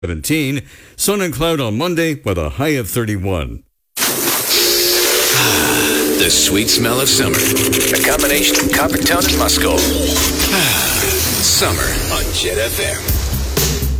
17. Sun and cloud on Monday with a high of 31. The sweet smell of summer. A combination of Coppertown and Musco. Summer on Jet FM.